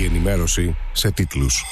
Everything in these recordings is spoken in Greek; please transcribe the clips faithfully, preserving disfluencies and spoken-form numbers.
Η ενημέρωση σε τίτλους.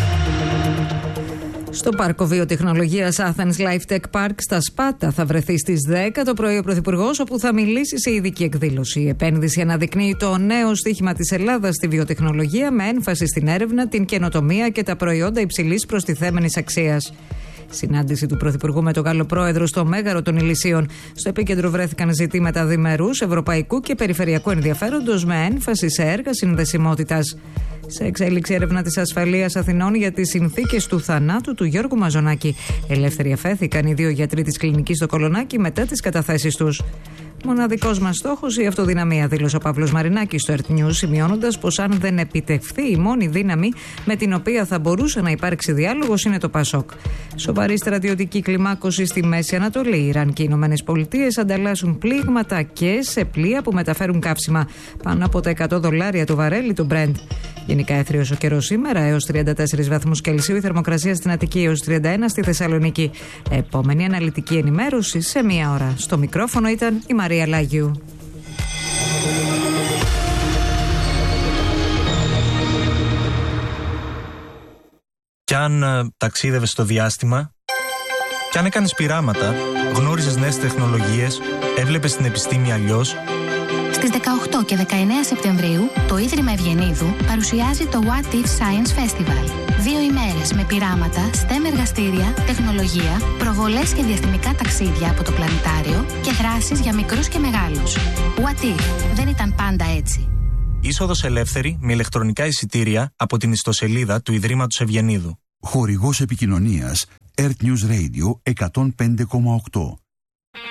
Στο πάρκο βιοτεχνολογίας Athens Life Tech Park στα Σπάτα θα βρεθεί στις δέκα το πρωί ο Πρωθυπουργός, όπου θα μιλήσει σε ειδική εκδήλωση. Η επένδυση αναδεικνύει το νέο στίχημα της Ελλάδας στη βιοτεχνολογία, με έμφαση στην έρευνα, την καινοτομία και τα προϊόντα υψηλής προστιθέμενης αξίας. Συνάντηση του Πρωθυπουργού με τον Γάλλο Πρόεδρο στο Μέγαρο των Ηλυσίων. Στο επίκεντρο βρέθηκαν ζητήματα διμερούς, ευρωπαϊκού και περιφερειακού ενδιαφέροντος, με έμφαση σε έργα συνδεσιμότητας. Σε εξέλιξη έρευνα της ασφαλείας Αθηνών για τις συνθήκες του θανάτου του Γιώργου Μαζονάκη. Ελεύθεροι αφέθηκαν οι δύο γιατροί της κλινικής στο Κολονάκι μετά τις καταθέσεις τους. Μοναδικός μας στόχος η αυτοδυναμία, δήλωσε ο Παύλος Μαρινάκης στο Earth News, σημειώνοντας πως αν δεν επιτευχθεί, η μόνη δύναμη με την οποία θα μπορούσε να υπάρξει διάλογος είναι το Πασόκ. Σοβαρή στρατιωτική κλιμάκωση στη Μέση Ανατολή. Οι Ιράν και οι Ηνωμένες Πολιτείες ανταλλάσσουν πλήγματα και σε πλοία που μεταφέρουν καύσιμα. Πάνω από τα εκατό δολάρια το βαρέλι του Brent. Γενικά έθριος ο καιρός σήμερα, έως τριάντα τέσσερις βαθμούς Κελσίου, η θερμοκρασία στην Αττική έως τριάντα ένα στη Θεσσαλονίκη. Επόμενη αναλυτική ενημέρωση σε μία ώρα. Στο μικρόφωνο ήταν η Μαρία Λάγιου. Κι αν ε, ταξίδευες στο διάστημα, κι αν έκανες πειράματα, γνώριζες νέες τεχνολογίες, έβλεπες την επιστήμη αλλιώς. Στις δεκαοκτώ και δεκαεννέα Σεπτεμβρίου, το Ίδρυμα Ευγενίδου παρουσιάζει το What If Science Festival. Δύο ημέρες με πειράματα, STEM εργαστήρια, τεχνολογία, προβολές και διαστημικά ταξίδια από το πλανητάριο και δράσεις για μικρούς και μεγάλους. What If δεν ήταν πάντα έτσι. Είσοδος ελεύθερη με ηλεκτρονικά εισιτήρια από την ιστοσελίδα του Ιδρύματος Ευγενίδου. Χορηγός επικοινωνίας Earth News Radio εκατόν πέντε κόμμα οκτώ.